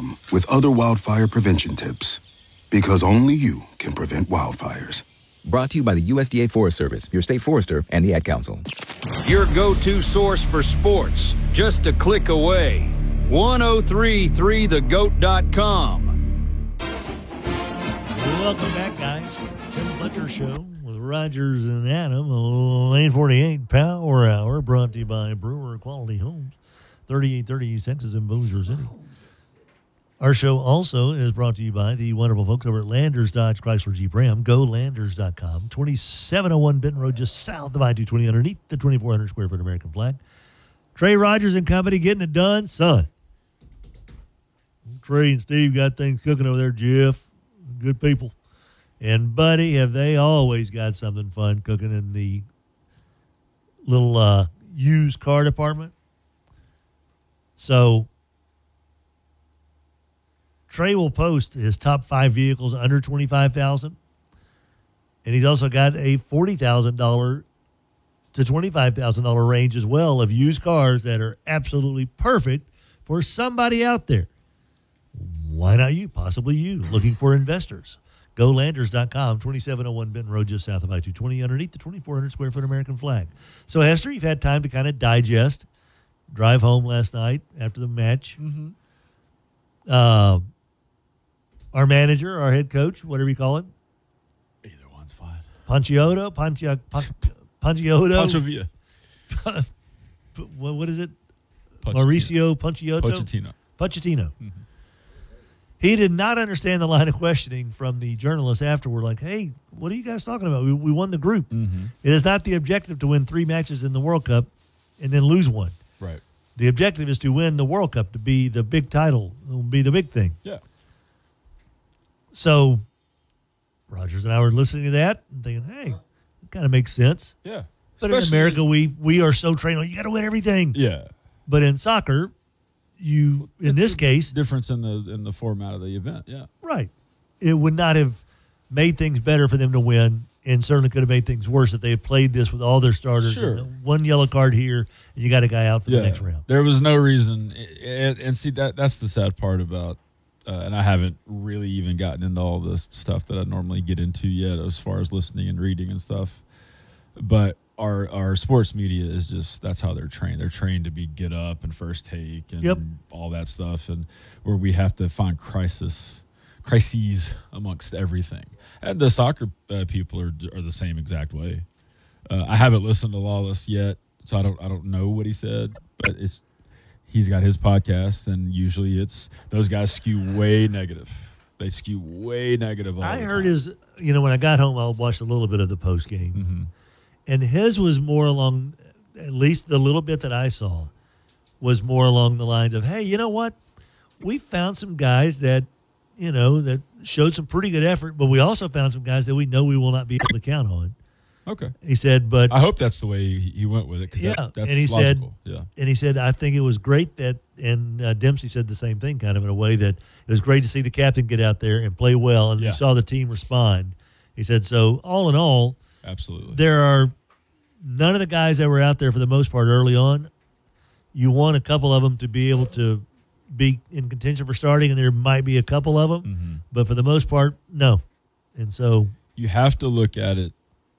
wildfire.com with other wildfire prevention tips. Because only you can prevent wildfires. Brought to you by the USDA Forest Service, your state forester, and the Ad Council. Your go-to source for sports, just a click away. 1033thegoat.com. Welcome back, guys. Tim Fletcher Show with Rogers and Adam, 848 Power Hour, brought to you by Brewer Quality Homes, 3830 East Texas in Bossier City. Our show also is brought to you by the wonderful folks over at Landers Dodge Chrysler Jeep Ram. Go Landers.com. 2701 Benton Road, just south of I-220, underneath the 2,400 square foot American flag. Trey Rogers and company getting it done, son. Trey and Steve got things cooking over there, Jeff. Good people. And, buddy, have they always got something fun cooking in the little used car department. So Trey will post his top 5 vehicles under $25,000, and he's also got a $40,000 to $25,000 range as well of used cars that are absolutely perfect for somebody out there. Why not you? Possibly you, looking for investors. Go Landers.com, 2701 Benton Road, just south of I-220, underneath the 2,400 square foot American flag. So, Hester, you've had time to kind of digest, drive home last night after the match. Mm-hmm. Our manager, our head coach, whatever you call him. Either one's fine. Panciotto. Panchovia. What is it? Pochettino. Mauricio Panciotto? Pochettino. Mm-hmm. He did not understand the line of questioning from the journalists afterward. Like, hey, what are you guys talking about? We won the group. Mm-hmm. It is not the objective to win 3 matches in the World Cup and then lose one. Right. The objective is to win the World Cup, to be the big title, be the big thing. Yeah. So Rogers and I were listening to that and thinking, hey, it kind of makes sense. Yeah. But in America, we are so trained on you got to win everything. Yeah. But in soccer, in this case, difference in the format of the event. Yeah. Right. It would not have made things better for them to win, and certainly could have made things worse if they had played this with all their starters. Sure. And one yellow card here, and you got a guy out for the next round. There was no reason, and see that's the sad part about. And I haven't really even gotten into all the stuff that I normally get into yet, as far as listening and reading and stuff. But our sports media is just, that's how they're trained. They're trained to be get up and first take and all that stuff, and where we have to find crises amongst everything. And the soccer people are the same exact way. I haven't listened to Lawless yet, so I don't know what he said, but he's got his podcast, and usually it's those guys skew way negative. They skew way negative. I heard his, when I got home, I watched a little bit of the post game, mm-hmm. and his was more along, at least the little bit that I saw, was more along the lines of, hey, you know what? We found some guys that, that showed some pretty good effort, but we also found some guys that we know we will not be able to count on. Okay. He said, but I hope that's the way he went with it, because that's and he logical. And he said, I think it was great that, and Dempsey said the same thing, kind of in a way, that it was great to see the captain get out there and play well, and you saw the team respond. He said, so all in all, absolutely, there are none of the guys that were out there for the most part early on. You want a couple of them to be able to be in contention for starting, and there might be a couple of them, mm-hmm. but for the most part, no. And so you have to look at it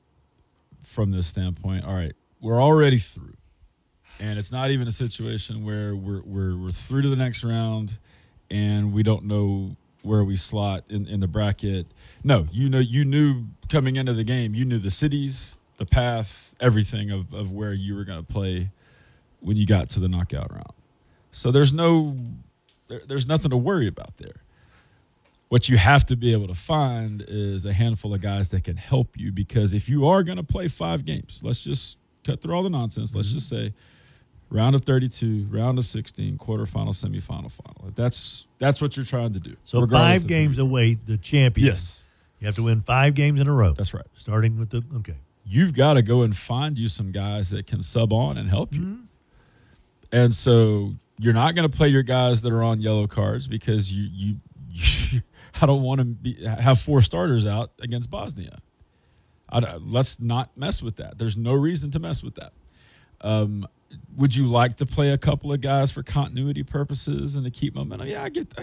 from this standpoint. All right, we're already through, and it's not even a situation where we're through to the next round and we don't know where we slot in the bracket. No, you knew coming into the game, you knew the cities, the path, everything of where you were going to play when you got to the knockout round. So there's nothing to worry about there. What you have to be able to find is a handful of guys that can help you, because if you are going to play 5 games, let's just cut through all the nonsense. Let's just say round of 32, round of 16, quarterfinal, semifinal, final. That's what you're trying to do. So 5 games away, the champion. Yes. You have to win 5 games in a row. That's right. Starting with okay. You've got to go and find you some guys that can sub on and help you. Mm-hmm. And so you're not going to play your guys that are on yellow cards, because you I don't want to have 4 starters out against Bosnia. Let's not mess with that. There's no reason to mess with that. Would you like to play a couple of guys for continuity purposes and to keep momentum? Yeah, I get